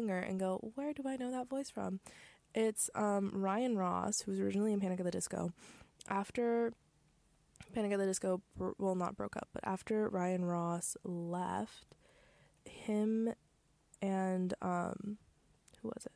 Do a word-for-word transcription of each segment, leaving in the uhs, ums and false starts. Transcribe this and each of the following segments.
singer and go, where do I know that voice from? It's um, Ryan Ross, who was originally in Panic at the Disco. After Panic at the Disco, well, not broke up, but after Ryan Ross left, him and, um, who was it?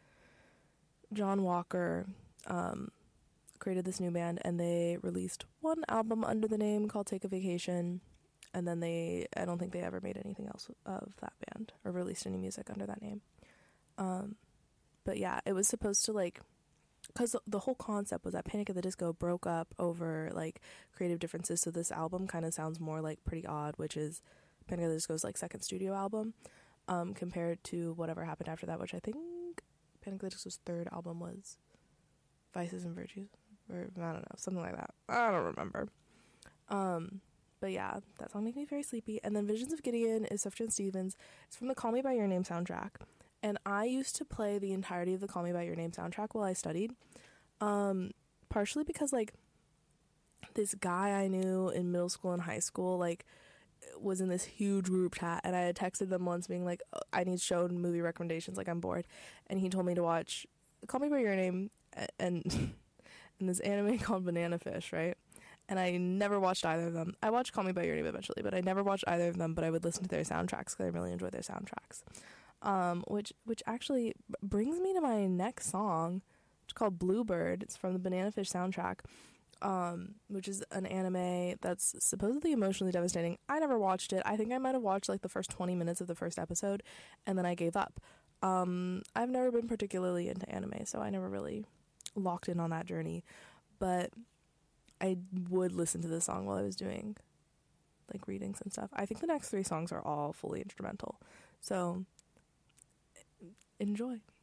John Walker um, created this new band, and they released one album under the name called Take a Vacation, and then they, I don't think they ever made anything else of that band, or released any music under that name. Um, but yeah, it was supposed to, like, because the whole concept was that Panic at the Disco broke up over, like, creative differences, so this album kind of sounds more like Pretty Odd, which is Panic at the Disco's, like, second studio album, um, compared to whatever happened after that, which I think Panic at the Disco's third album was Vices and Virtues, or I don't know, something like that. I don't remember. Um, but yeah, that song made me very sleepy. And then Visions of Gideon is Sufjan Stevens. It's from the Call Me By Your Name soundtrack. And I used to play the entirety of the Call Me By Your Name soundtrack while I studied. Um, partially because, like, this guy I knew in middle school and high school, like, was in this huge group chat, and I had texted them once being like, oh, I need show and movie recommendations, like, I'm bored. And he told me to watch Call Me By Your Name and, and this anime called Banana Fish, right? And I never watched either of them. I watched Call Me By Your Name eventually, but I never watched either of them, but I would listen to their soundtracks because I really enjoy their soundtracks. Um, which which actually brings me to my next song, which is called Bluebird. It's from the Banana Fish soundtrack, um, which is an anime that's supposedly emotionally devastating. I never watched it. I think I might have watched like the first twenty minutes of the first episode, and then I gave up. Um, I've never been particularly into anime, so I never really locked in on that journey. But I would listen to this song while I was doing like readings and stuff. I think the next three songs are all fully instrumental, so enjoy.